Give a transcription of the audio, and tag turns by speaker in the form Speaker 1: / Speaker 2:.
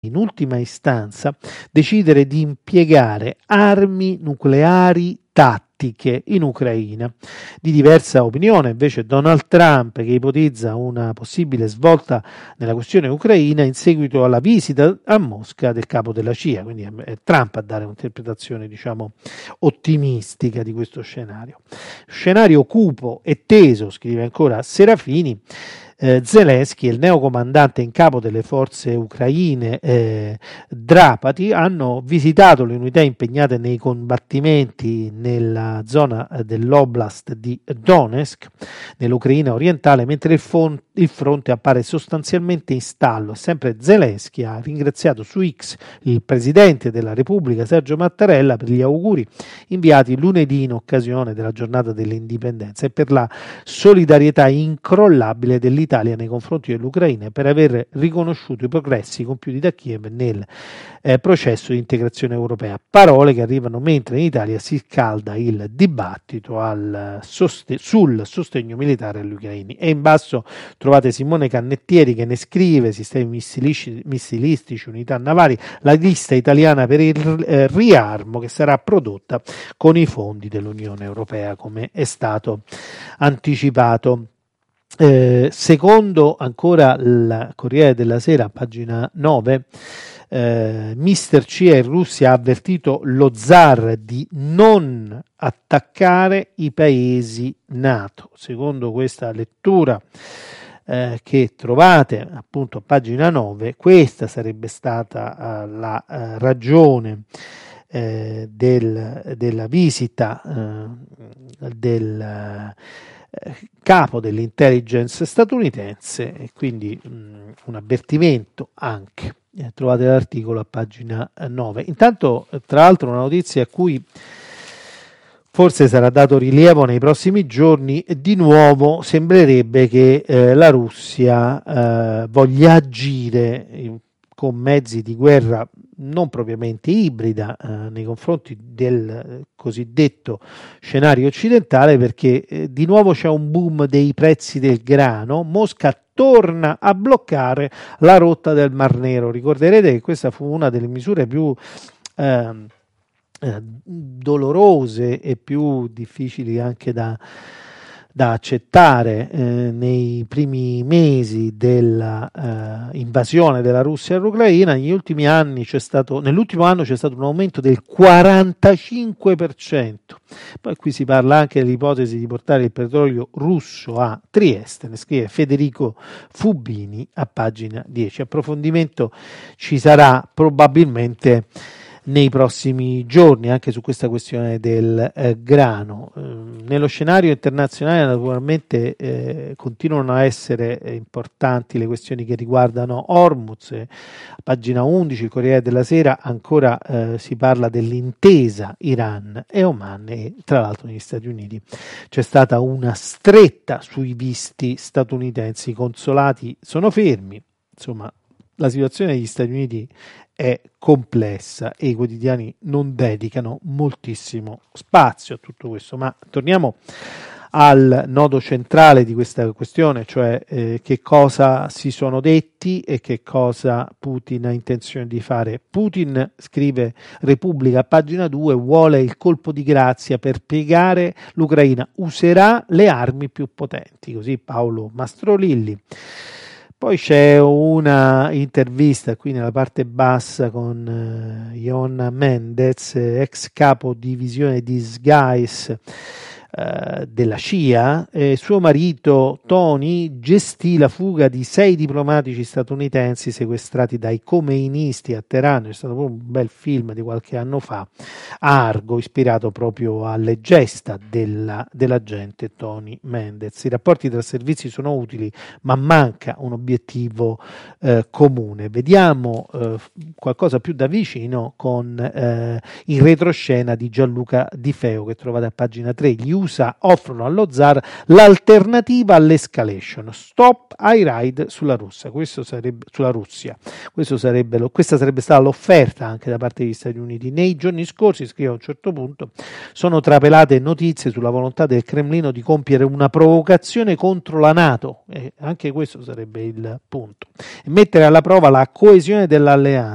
Speaker 1: in ultima istanza decidere di impiegare armi nucleari tattiche in Ucraina. Di diversa opinione invece Donald Trump, che ipotizza una possibile svolta nella questione ucraina in seguito alla visita a Mosca del capo della CIA, quindi è Trump a dare un'interpretazione diciamo ottimistica di questo scenario. Scenario cupo e teso, scrive ancora Serafini. Zelensky e il neocomandante in capo delle forze ucraine Drapati hanno visitato le unità impegnate nei combattimenti nella zona dell'oblast di Donetsk, nell'Ucraina orientale, mentre il fronte appare sostanzialmente in stallo. Sempre Zelensky ha ringraziato su X il presidente della Repubblica Sergio Mattarella per gli auguri inviati lunedì in occasione della giornata dell'indipendenza e per la solidarietà incrollabile dell'Italia nei confronti dell'Ucraina per aver riconosciuto i progressi compiuti da Kiev nel processo di integrazione europea. Parole che arrivano mentre in Italia si scalda il dibattito sul sostegno militare agli ucraini. E in basso trovate Simone Cannettieri che ne scrive: sistemi missilistici, unità navali, la lista italiana per il riarmo che sarà prodotta con i fondi dell'Unione Europea, come è stato anticipato. Secondo ancora il Corriere della Sera, pagina 9, Mister CIA in Russia ha avvertito lo zar di non attaccare i paesi NATO. Secondo questa lettura che trovate appunto a pagina 9, questa sarebbe stata la ragione della visita del capo dell'intelligence statunitense, e quindi un avvertimento anche. Trovate l'articolo a pagina 9. Intanto, tra l'altro, una notizia a cui forse sarà dato rilievo nei prossimi giorni: di nuovo sembrerebbe che la Russia voglia agire con mezzi di guerra non propriamente ibrida nei confronti del cosiddetto scenario occidentale, perché di nuovo c'è un boom dei prezzi del grano. Mosca torna a bloccare la rotta del Mar Nero. Ricorderete che questa fu una delle misure più dolorose e più difficili anche da accettare nei primi mesi della invasione della Russia all'Ucraina. Nell'ultimo anno c'è stato un aumento del 45%. Poi qui si parla anche dell'ipotesi di portare il petrolio russo a Trieste, ne scrive Federico Fubini a pagina 10. Approfondimento ci sarà probabilmente nei prossimi giorni anche su questa questione del grano. Nello scenario internazionale naturalmente continuano a essere importanti le questioni che riguardano Hormuz. Pagina 11, il Corriere della Sera, ancora si parla dell'intesa Iran e Oman, e tra l'altro negli Stati Uniti c'è stata una stretta sui visti statunitensi, i consolati sono fermi. Insomma, la situazione degli Stati Uniti è complessa e i quotidiani non dedicano moltissimo spazio a tutto questo. Ma torniamo al nodo centrale di questa questione, cioè che cosa si sono detti e che cosa Putin ha intenzione di fare. Putin, scrive Repubblica a pagina 2, vuole il colpo di grazia per piegare l'Ucraina, userà le armi più potenti, così Paolo Mastrolilli. Poi c'è una intervista qui nella parte bassa con Ion Mendez, ex capo divisione di SGAIS della CIA. Suo marito Tony gestì la fuga di 6 diplomatici statunitensi sequestrati dai khomeinisti a Teheran. C'è stato proprio un bel film di qualche anno fa, Argo, ispirato proprio alle gesta dell'agente Tony Mendez. I rapporti tra servizi sono utili, ma manca un obiettivo comune. Vediamo qualcosa più da vicino con il retroscena di Gianluca Di Feo, che trovate a pagina 3. Gli USA offrono allo zar l'alternativa all'escalation, stop ai raid sulla Russia. Questa sarebbe stata l'offerta anche da parte degli Stati Uniti. Nei giorni scorsi, scrive a un certo punto, sono trapelate notizie sulla volontà del Cremlino di compiere una provocazione contro la NATO, e anche questo sarebbe il punto, e mettere alla prova la coesione dell'alleanza.